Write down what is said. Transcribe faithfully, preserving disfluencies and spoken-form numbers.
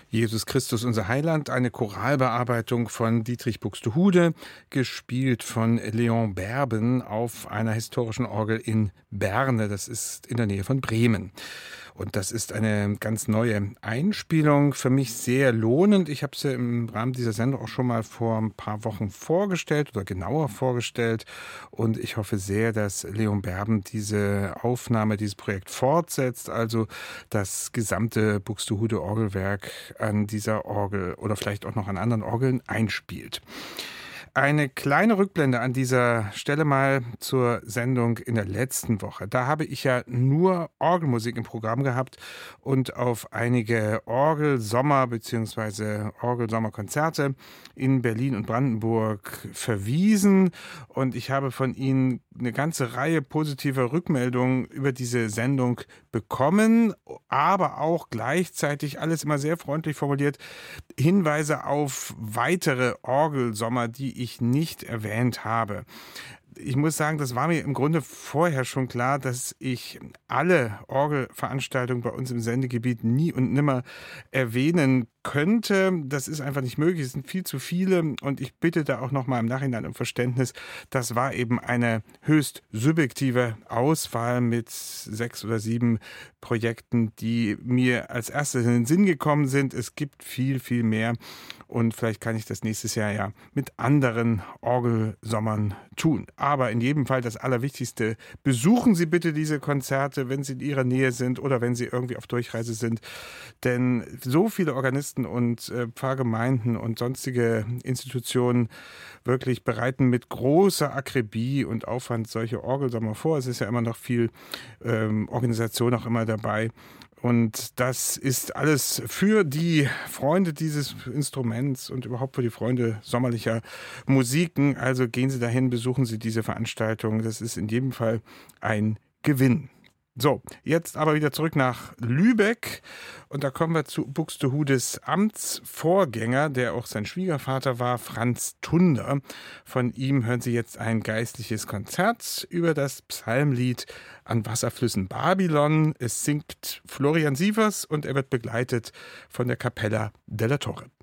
Jesus Christus, unser Heiland, eine Choralbearbeitung von Dietrich Buxtehude, gespielt von Leon Berben auf einer historischen Orgel in Berne, das ist in der Nähe von Bremen. Und das ist eine ganz neue Einspielung, für mich sehr lohnend. Ich habe sie im Rahmen dieser Sendung auch schon mal vor ein paar Wochen vorgestellt oder genauer vorgestellt. Und ich hoffe sehr, dass Leon Berben diese Aufnahme, dieses Projekt fortsetzt, also das gesamte Buxtehude Orgelwerk an dieser Orgel oder vielleicht auch noch an anderen Orgeln einspielt. Eine kleine Rückblende an dieser Stelle mal zur Sendung in der letzten Woche. Da habe ich ja nur Orgelmusik im Programm gehabt und auf einige Orgelsommer- bzw. Orgelsommerkonzerte in Berlin und Brandenburg verwiesen. Und ich habe von Ihnen eine ganze Reihe positiver Rückmeldungen über diese Sendung bekommen, aber auch gleichzeitig alles immer sehr freundlich formuliert, Hinweise auf weitere Orgelsommer, die ich nicht erwähnt habe. Ich muss sagen, das war mir im Grunde vorher schon klar, dass ich alle Orgelveranstaltungen bei uns im Sendegebiet nie und nimmer erwähnen könnte. Das ist einfach nicht möglich. Es sind viel zu viele und ich bitte da auch nochmal im Nachhinein um Verständnis. Das war eben eine höchst subjektive Auswahl mit sechs oder sieben Projekten, die mir als erstes in den Sinn gekommen sind. Es gibt viel, viel mehr und vielleicht kann ich das nächstes Jahr ja mit anderen Orgelsommern tun. Aber in jedem Fall das Allerwichtigste, besuchen Sie bitte diese Konzerte, wenn Sie in Ihrer Nähe sind oder wenn Sie irgendwie auf Durchreise sind. Denn so viele Organisten und äh, Pfarrgemeinden und sonstige Institutionen wirklich bereiten mit großer Akribie und Aufwand solche Orgelsommer vor. Es ist ja immer noch viel ähm, Organisation auch immer dabei. Und das ist alles für die Freunde dieses Instruments und überhaupt für die Freunde sommerlicher Musiken. Also gehen Sie dahin, besuchen Sie diese Veranstaltung. Das ist in jedem Fall ein Gewinn. So, jetzt aber wieder zurück nach Lübeck und da kommen wir zu Buxtehudes Amtsvorgänger, der auch sein Schwiegervater war, Franz Tunder. Von ihm hören Sie jetzt ein geistliches Konzert über das Psalmlied An Wasserflüssen Babylon. Es singt Florian Sievers und er wird begleitet von der Capella della Torre.